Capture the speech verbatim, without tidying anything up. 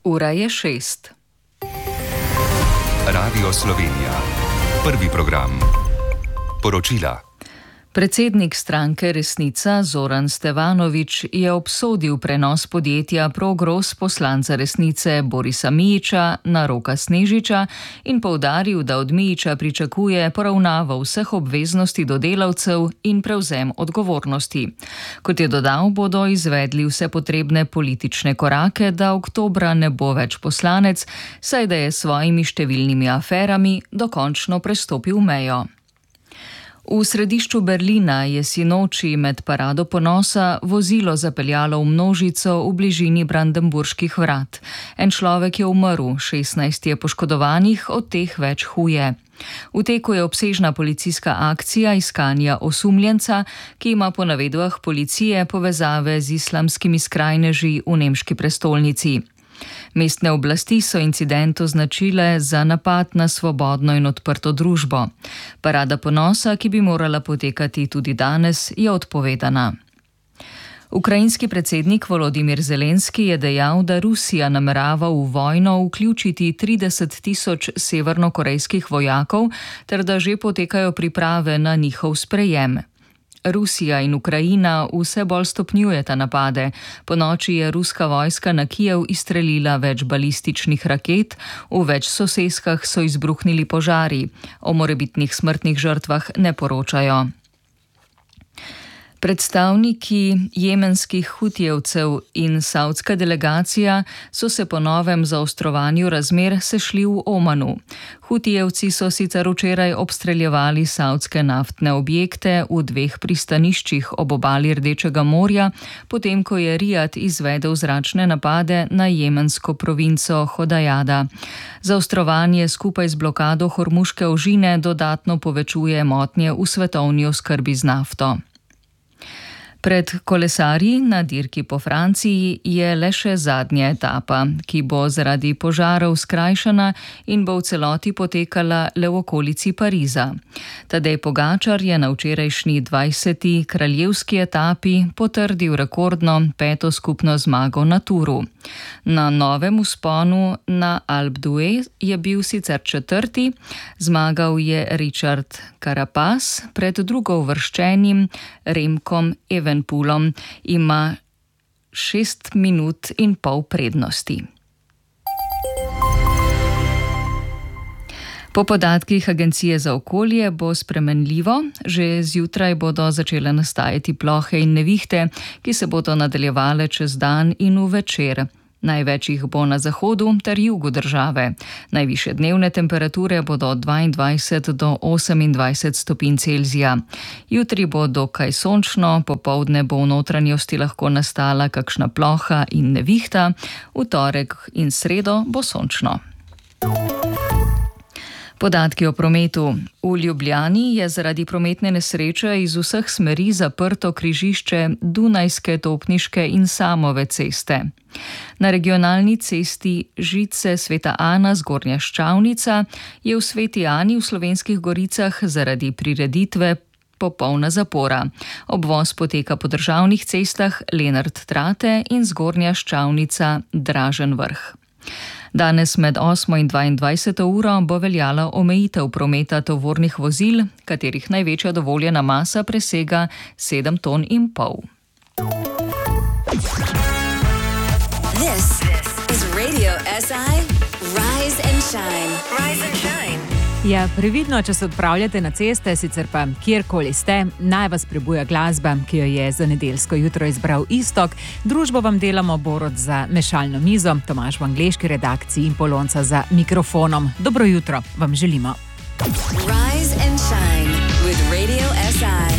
Ura je šest. Radio Slovenija. Prvi program. Poročila. Predsednik stranke Resnica Zoran Stevanović je obsodil prenos podjetja Progros poslanca Resnice Borisa Mijića na Roka Snežiča in poudaril, da od Mijića pričakuje poravnavo vseh obveznosti do delavcev in prevzem odgovornosti. Kot je dodal, bodo izvedli vse potrebne politične korake, da oktobra ne bo več poslanec, saj da je s svojimi številnimi aferami dokončno prestopil mejo. V središču Berlina je sinoči med parado ponosa vozilo zapeljalo v množico v bližini Brandenburških vrat. En človek je umrl, šestnajst je poškodovanih, od teh več huje. V teku je obsežna policijska akcija iskanja osumljenca, ki ima po navedbah policije povezave z islamskimi skrajneži v nemški prestolnici. Mestne oblasti so incident označile za napad na svobodno in odprto družbo. Parada ponosa, ki bi morala potekati tudi danes, je odpovedana. Ukrajinski predsednik Volodimir Zelenski je dejal, da Rusija namerava v vojno vključiti trideset tisoč severnokorejskih vojakov ter da že potekajo priprave na njihov sprejem. Rusija in Ukrajina vse bolj stopnjujeta napade. Ponoči je ruska vojska na Kijev izstrelila več balističnih raket, v več soseskah so izbruhnili požari. O morebitnih smrtnih žrtvah ne poročajo. Predstavniki jemenskih hutijevcev in savdska delegacija so se po novem zaostrovanju razmer sešli v Omanu. Hutijevci so sicer včeraj obstreljevali savdske naftne objekte v dveh pristaniščih ob obali Rdečega morja, potem ko je Rijad izvedel zračne napade na jemensko provinco Hodajada. Zaostrovanje skupaj z blokado Hormuške ožine dodatno povečuje motnje v svetovni oskrbi z nafto. Pred kolesarji na dirki po Franciji je le še zadnja etapa, ki bo zaradi požarov skrajšana in bo v celoti potekala le v okolici Pariza. Tadej Pogačar je na včerajšnji dvajseti kraljevski etapi potrdil rekordno peto skupno zmago na Touru. Na novem vzponu na Alpe d'Huez je bil sicer četrti, zmagal je Richard Carapaz pred drugouvrščenim Remkom Evenepoelom, ima šest minut in pol prednosti. Po podatkih Agencije za okolje bo spremenljivo, že zjutraj bodo začele nastajati plohe in nevihte, ki se bodo nadaljevale čez dan in v večer. Največ jih bo na zahodu ter jugu države. Najvišje dnevne temperature bodo od dvaindvajset do osemindvajset stopinj Celzija. Jutri bo dokaj sončno, popoldne bo v notranjosti lahko nastala kakšna ploha in nevihta, v torek in sredo bo sončno. Podatki o prometu. V Ljubljani je zaradi prometne nesreče iz vseh smeri zaprto križišče Dunajske, Topniške in Samove ceste. Na regionalni cesti Žice Sveta Ana Zgornja Ščavnica je v Sveti Ani v Slovenskih Goricah zaradi prireditve popolna zapora. Obvoz poteka po državnih cestah Lenart Trate in Zgornja Ščavnica Dražen Vrh. Danes med osmo in dvaindvajseto uro bo veljala omejitev prometa tovornih vozil, katerih največja dovoljena masa presega sedem ton in pol. This is Radio S I Rise and Shine. Rise and Shine. Ja, previdno, če se odpravljate na ceste, sicer pa kjerkoli ste, naj vas prebuja glasba, ki jo je za nedeljsko jutro izbral Iztok. Družbo vam delamo Borut za mešalno mizo, Tomaž v angleški redakciji in Polonca za mikrofonom. Dobro jutro vam želimo. Rise and Shine with Radio S I.